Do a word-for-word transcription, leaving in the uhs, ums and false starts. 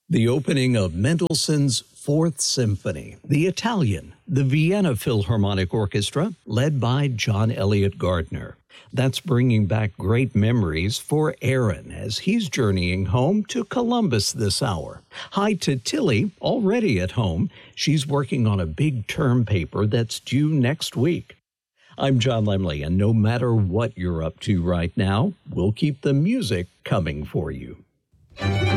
The opening of Mendelssohn's Fourth Symphony, the Italian, the Vienna Philharmonic Orchestra, led by John Elliott Gardner. That's bringing back great memories for Aaron as he's journeying home to Columbus this hour. Hi to Tilly, already at home. She's working on a big term paper that's due next week. I'm John Lemley, and no matter what you're up to right now, we'll keep the music coming for you.